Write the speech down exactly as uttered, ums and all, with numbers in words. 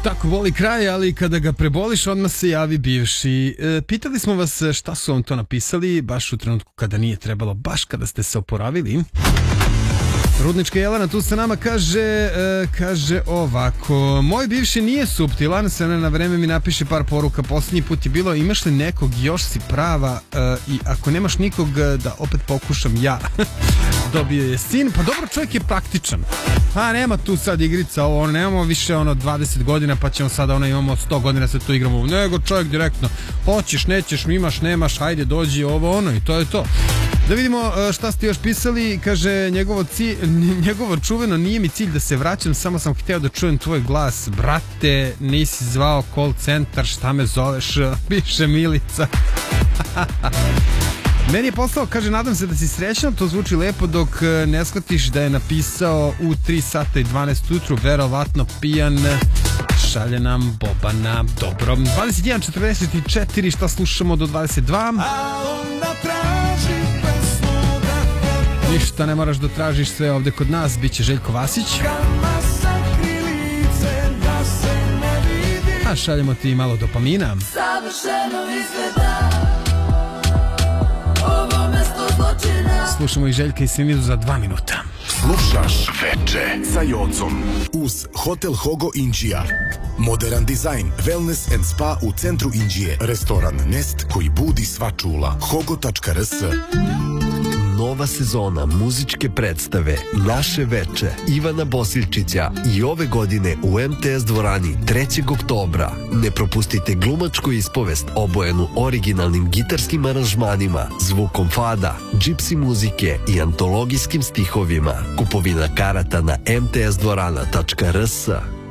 Tako boli kraj, ali kada ga preboliš odmah se javi bivši. E, pitali smo vas šta su vam to napisali baš u trenutku kada nije trebalo, baš kada ste se oporavili. Rudnička Jelena tu sa nama kaže, e, kaže ovako: moj bivši nije suptilan, se ne na vreme mi napiše par poruka, posljednji put je bilo imaš li nekog, još si prava, e, i ako nemaš nikog da opet pokušam ja. Dobio je sin, pa dobro, čovjek je praktičan. Pa nema tu sad igrica, ovo, nemamo više ono dvadeset godina pa ćemo sada ono imamo sto godina se tu igramo, nego čovjek direktno, hoćeš, nećeš, imaš, nemaš, hajde dođi, ovo ono i to je to. Da vidimo šta ste još pisali. Kaže, njegovo, cilj, njegovo čuveno nije mi cilj da se vraćam, samo sam hteo da čujem tvoj glas. Brate, nisi zvao call centar, šta me zoveš, piše Milica. Meni je poslao, kaže, nadam se da si srećan, to zvuči lepo dok ne shvatiš da je napisao u tri sata i dvanaest ujutru, verovatno pijan. Šalje nam Bobana. Dobro, dvadeset jedan četrdeset četiri, šta slušamo do dvadeset dva? Ništa ne moraš da tražiš, sve ovde kod nas, bit će Željko Vasić. A šaljemo ti malo dopamina. Savršeno izgleda ovo mesto zločina. Slušamo i Željka i Simidu za dva minuta. Slušaš Veče sa Jocom uz Hotel Hogo Inđija. Modern dizajn, wellness and spa u centru Inđije. Restoran Nest koji budi sva čula. hogo tačka rs. Nova sezona muzičke predstave Naše veče Ivana Bosiljčića i ove godine u em te es dvorani trećeg oktobra. Ne propustite glumačku ispovest obojenu originalnim gitarskim aranžmanima, zvukom fada, džipsi muzike i antologijskim stihovima. Kupovina karata na em te es dvorana tačka rs.